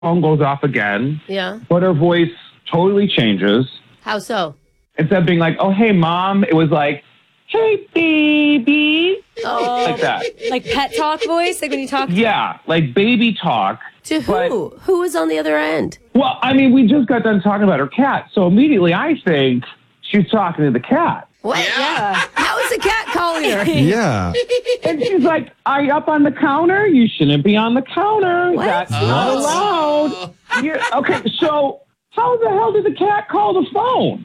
phone goes off again. Yeah. But her voice totally changes. How so? Instead of being like, oh, hey, Mom, it was like, hey, baby. Oh. Like that. Like pet talk voice? Like when you talk to Yeah, like baby talk. To who? Who was on the other end? Well, I mean, we just got done talking about her cat. So immediately I think she's talking to the cat. What? Yeah. How is the cat calling her? Yeah. And she's like, are you up on the counter? You shouldn't be on the counter. What? That's not allowed. Okay, so how the hell did the cat call the phone?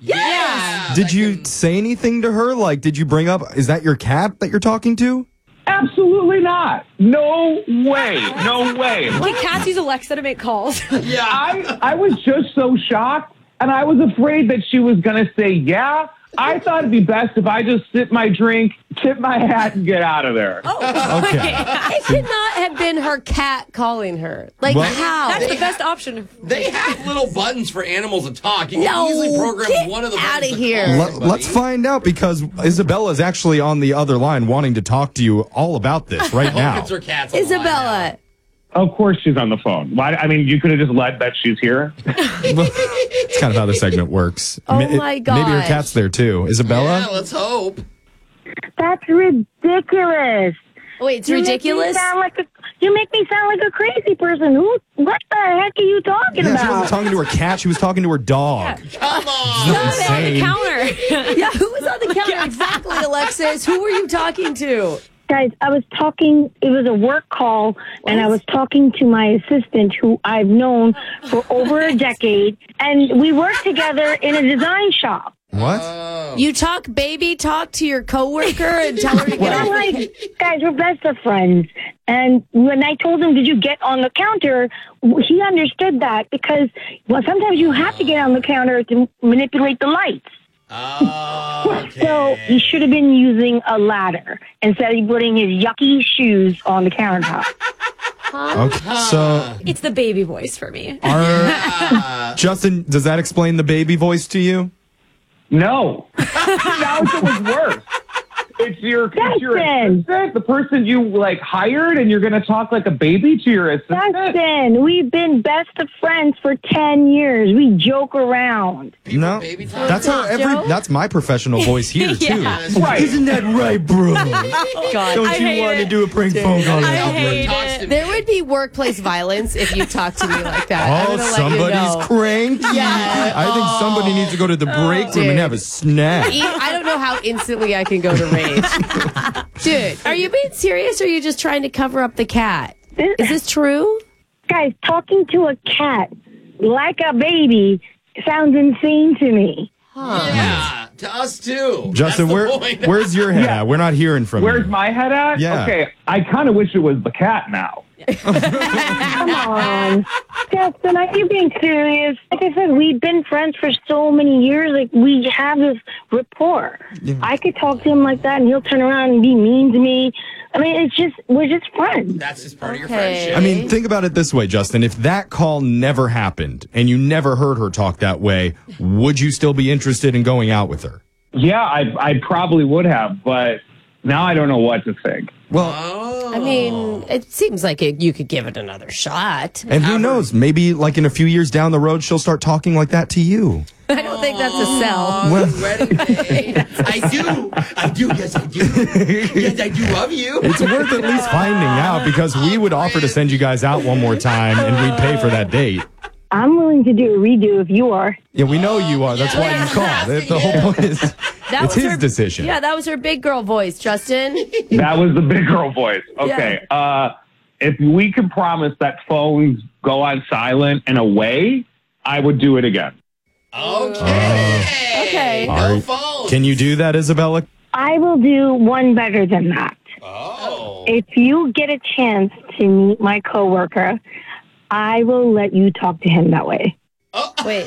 Yes. Did you say anything to her? Like, did you bring up, is that your cat that you're talking to? Absolutely not. No way. No way. Can cats use Alexa to make calls? Yeah. I was just so shocked, and I was afraid that she was going to say, yeah. I thought it'd be best if I just sip my drink, tip my hat, and get out of there. Okay. It could not have been her cat calling her. Like, Well- how? That's the best option. They have little buttons for animals to talk. You can No, easily program get one of the outta buttons to here. call Let's somebody. find out, because Isabella is actually on the other line wanting to talk to you all about this right Hope now. it's her cats on the line Isabella. Of course she's on the phone. Why? I mean, you could have just led that she's here. It's kind of how the segment works. Oh, Ma- my Maybe her gosh. cat's there too. now. Isabella? Yeah, let's hope. That's ridiculous. Wait, it's You make me ridiculous? You make me sound like a crazy person. What the heck are you talking Yeah, she about? wasn't talking to her cat. She was talking to her dog. Come on. That's insane. Counter. Yeah, who was on the counter? Exactly, Alexis. Who were you talking to? Guys, I was talking, it was a work call, and I was talking to my assistant who I've known for over a decade, and we work together in a design shop. What? You baby talk to your coworker and tell her to get I'm off. like, guys, we're best of friends. And when I told him, did you get on the counter? He understood that because, well, sometimes you have to get on the counter to manipulate the lights. Oh, okay. So he should have been using a ladder instead of putting his yucky shoes on the countertop. Okay, so It's the baby voice for me. Justin, does that explain the baby voice to you? No. Now it's always worse. It's your Justin. assistant, the person you hired, and you're going to talk like a baby to your assistant. Justin, we've been best of friends for 10 years. We joke around. No, baby talk. that's how Joe? that's my professional voice here too. Right. Isn't that right, bro? God. Don't you hate want to it. do a prank phone call? I with me? hate Talks it. to me. There would be workplace violence if you talked to me like that. I'm Oh, gonna let somebody's you know. cranky. Yeah. I think somebody needs to go to the break room Dude. and have a snack. I don't know how instantly I can go to rage. Dude, are you being serious or are you just trying to cover up the cat? Is this true? Guys, talking to a cat like a baby sounds insane to me. Yeah, to us too. Justin, That's the point. where's your head Yeah. at? We're not hearing from Where's you. my head at? Yeah. Okay, I kind of wish it was the cat now. Come on. Justin, are you being serious? Like I said, we've been friends for so many years. Like, we have this rapport. I could talk to him like that, and he'll turn around and be mean to me. I mean, we're just friends. That's just part of your Okay. friendship. I mean, think about it this way, Justin. If that call never happened and you never heard her talk that way, would you still be interested in going out with her? Yeah, I probably would have, but now I don't know what to think. Well, I mean, it seems like you could give it another shot. and who knows? Maybe in a few years down the road, she'll start talking like that to you. I don't think that's a sell. Well- Wedding day. I do, yes I do. Yes, I do love you. It's worth at least finding out, because we would offer to send you guys out one more time and we'd pay for that date. I'm willing to do a redo if you are. Yeah, we know you are. That's why you called. The whole point is That it's was his her- decision. Yeah, that was her big girl voice, Justin. That was the big girl voice. Okay. If we can promise that phones go on silent and away, I would do it again. Okay. Okay. All No right. phone. Can you do that, Isabella? I will do one better than that. Oh. If you get a chance to meet my coworker, I will let you talk to him that way. Wait.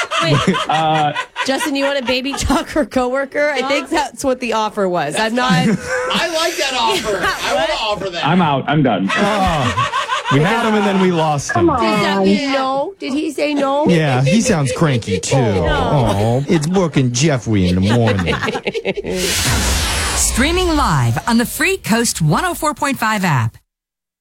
Justin, you want to baby talk her coworker? I think that's what the offer was. I'm not. I like that offer. I want to offer that. I'm out. I'm done. We had him and then we lost him. Come on. Does that mean no? Did he say no? Yeah, he sounds cranky too. Oh, it's Brooke and Jeffrey in the morning. Streaming live on the free Coast 104.5 app.